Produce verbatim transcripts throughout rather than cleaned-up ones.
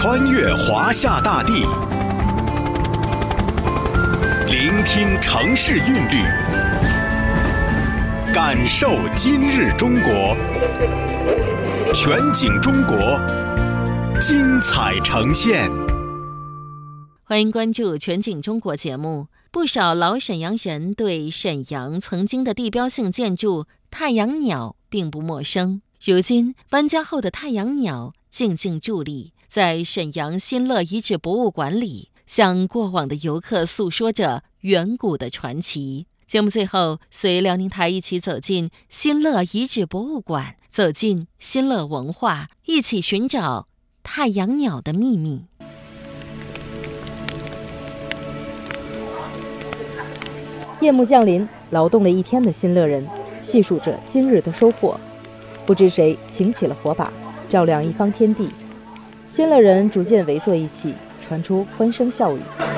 穿越华夏大地，聆听城市韵律，感受今日中国。全景中国，精彩呈现。 欢迎关注全景中国节目。不少老沈阳人对沈阳曾经的地标性建筑太阳鸟并不陌生。如今搬家后的太阳鸟静静伫立在沈阳新乐遗址博物馆里，向过往的游客诉说着远古的传奇。节目最后，随辽宁台一起走进新乐遗址博物馆，走进新乐文化，一起寻找太阳鸟的秘密。 夜幕降临，劳动了一天的新乐人细数着今日的收获。不知谁擎起了火把，照亮一方天地。新乐人逐渐围坐一起，传出欢声笑语。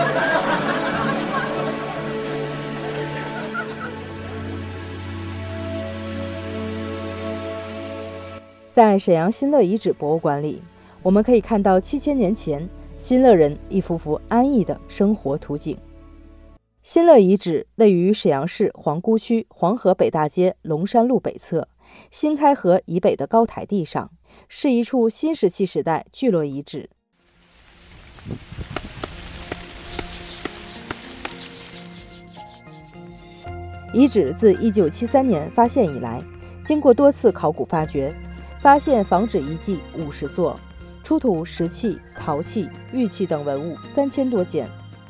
在沈阳新乐遗址博物馆里，我们可以看到七千年前新乐人一幅幅安逸的生活图景。新乐遗址位于沈阳市皇姑区黄河北大街龙山路北侧新开河以北的高台地上，是一处新石器时代聚落遗址。遗址自一九七三年发现以来，经过多次考古发掘，发现仿纸遗迹五十座，出土石器、陶器、玉器等文物三千多件。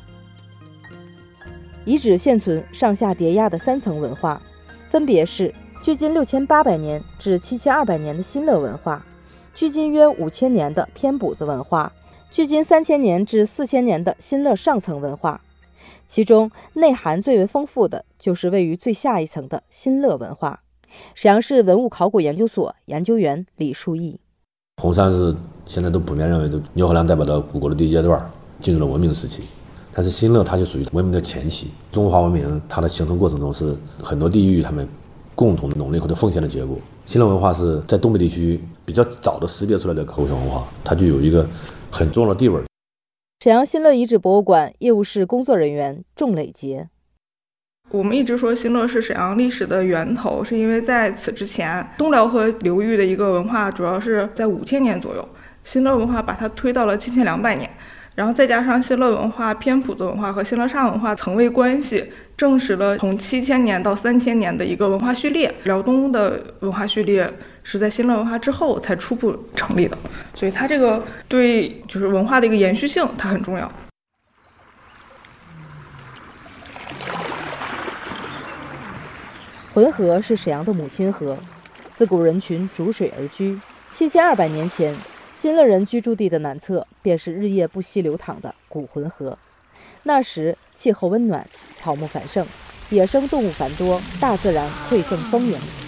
遗址现存上下叠压的三层文化，分别是距今六千八百年至七千二百年的新乐文化，距今约五千年的偏补子文化，距今三千年至四千年的新乐上层文化。其中内涵最为丰富的就是位于最下一层的新乐文化。沈阳市文物考古研究所研究员李树义： 红山是现在都普遍认为的牛河梁代表的古国的第一阶段，进入了文明时期。但是新乐它就属于文明的前期，中华文明它的形成过程中是很多地域他们共同的努力或者奉献的结果。新乐文化是在东北地区比较早的识别出来的考古文化，它就有一个很重要的地位。 沈阳新乐遗址博物馆业务室工作人员仲磊杰： 我们一直说新乐是沈阳历史的源头，是因为在此之前东辽河流域的一个文化主要是在五千年左右，新乐文化把它推到了七千两百年，然后再加上新乐文化、偏朴子文化和新乐上文化层位关系，证实了从七千年到三千年的一个文化序列。辽东的文化序列是在新乐文化之后才初步成立的，所以它这个对就是文化的一个延续性它很重要。 浑河是沈阳的母亲河，自古人群逐水而居。七千二百年前，新乐人居住地的南侧便是日夜不息流淌的古浑河。那时气候温暖，草木繁盛，野生动物繁多，大自然馈赠丰盈。